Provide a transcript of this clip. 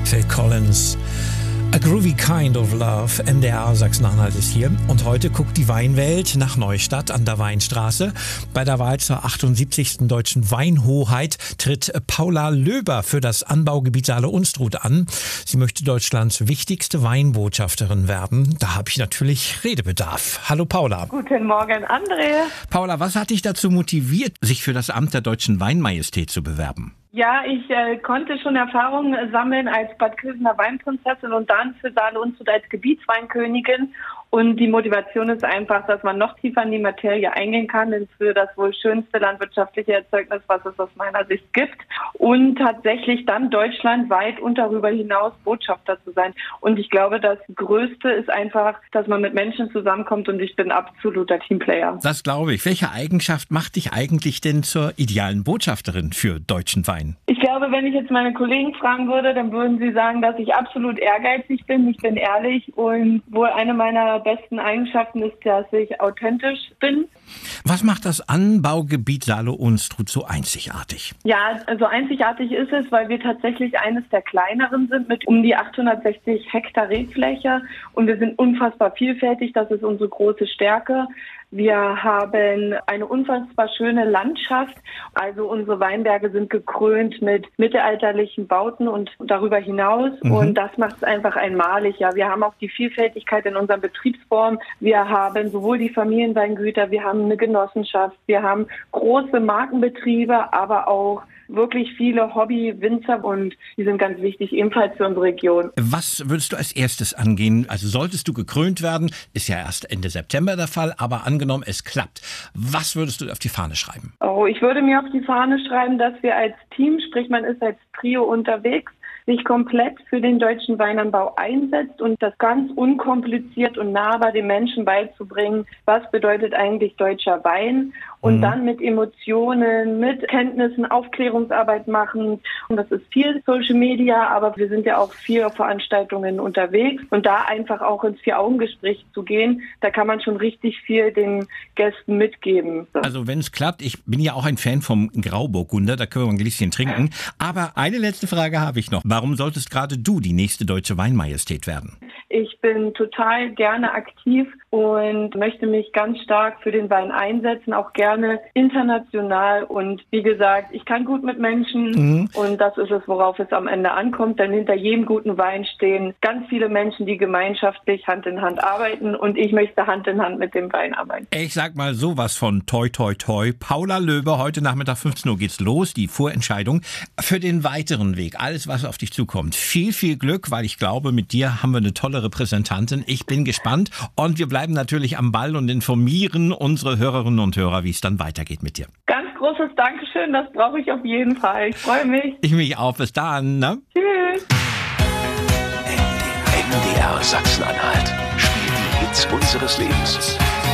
Phil Collins. A Groovy Kind of Love, NDR Sachsen-Anhalt ist hier. Und heute guckt die Weinwelt nach Neustadt an der Weinstraße. Bei der Wahl zur 78. Deutschen Weinhoheit tritt Paula Löber für das Anbaugebiet Saale-Unstrut an. Sie möchte Deutschlands wichtigste Weinbotschafterin werden. Da habe ich natürlich Redebedarf. Hallo Paula. Guten Morgen, André. Paula, was hat dich dazu motiviert, sich für das Amt der Deutschen Weinmajestät zu bewerben? Ja, ich konnte schon Erfahrungen sammeln als Bad Kösener Weinprinzessin und dann für Saale-Unstrut als Gebietsweinkönigin. Und die Motivation ist einfach, dass man noch tiefer in die Materie eingehen kann, denn für das wohl schönste landwirtschaftliche Erzeugnis, was es aus meiner Sicht gibt. Und tatsächlich dann deutschlandweit und darüber hinaus Botschafter zu sein. Und ich glaube, das Größte ist einfach, dass man mit Menschen zusammenkommt und ich bin absoluter Teamplayer. Das glaube ich. Welche Eigenschaft macht dich eigentlich denn zur idealen Botschafterin für deutschen Wein? Ich glaube, wenn ich jetzt meine Kollegen fragen würde, dann würden sie sagen, dass ich absolut ehrgeizig bin. Ich bin ehrlich und wohl eine meiner besten Eigenschaften ist, dass ich authentisch bin. Was macht das Anbaugebiet Saale-Unstrut so einzigartig? Ja, also einzigartig ist es, weil wir tatsächlich eines der kleineren sind mit um die 860 Hektar Rebfläche und wir sind unfassbar vielfältig. Das ist unsere große Stärke. Wir haben eine unfassbar schöne Landschaft. Also unsere Weinberge sind gekrönt mit mittelalterlichen Bauten und darüber hinaus. Und das macht es einfach einmalig. Ja, wir haben auch die Vielfältigkeit in unseren Betriebsformen. Wir haben sowohl die Familienweingüter, wir haben eine Genossenschaft, wir haben große Markenbetriebe, aber auch wirklich viele Hobby-Winzer und die sind ganz wichtig ebenfalls für unsere Region. Was würdest du als erstes angehen? Also solltest du gekrönt werden, ist ja erst Ende September der Fall, aber angenommen es klappt. Was würdest du auf die Fahne schreiben? Oh, ich würde mir auf die Fahne schreiben, dass wir als Team, sprich man ist als Trio unterwegs, sich komplett für den deutschen Weinanbau einsetzt und das ganz unkompliziert und nahbar den Menschen beizubringen, was bedeutet eigentlich deutscher Wein und dann mit Emotionen, mit Kenntnissen, Aufklärungsarbeit machen. Und das ist viel Social Media, aber wir sind ja auch viel auf Veranstaltungen unterwegs und da einfach auch ins Vier-Augen-Gespräch zu gehen, da kann man schon richtig viel den Gästen mitgeben. So. Also wenn es klappt, ich bin ja auch ein Fan vom Grauburgunder, da können wir ein Gläschen trinken. Aber eine letzte Frage habe ich noch. Warum solltest gerade du die nächste deutsche Weinmajestät werden? Ich bin total gerne aktiv und möchte mich ganz stark für den Wein einsetzen, auch gerne international. Und wie gesagt, ich kann gut mit Menschen und das ist es, worauf es am Ende ankommt. Denn hinter jedem guten Wein stehen ganz viele Menschen, die gemeinschaftlich Hand in Hand arbeiten und ich möchte Hand in Hand mit dem Wein arbeiten. Ich sag mal sowas von toi toi toi. Paula Löber, heute Nachmittag 15 Uhr geht's los, die Vorentscheidung für den weiteren Weg. Alles, was auf dich zukommt. Viel, viel Glück, weil ich glaube, mit dir haben wir eine tolle Repräsentantin. Ich bin gespannt und wir bleiben natürlich am Ball und informieren unsere Hörerinnen und Hörer, wie es dann weitergeht mit dir. Ganz großes Dankeschön, das brauche ich auf jeden Fall. Ich freue mich. Ich mich auch. Bis dann. Ne? Tschüss. NDR Sachsen-Anhalt. Spielt die Hits unseres Lebens.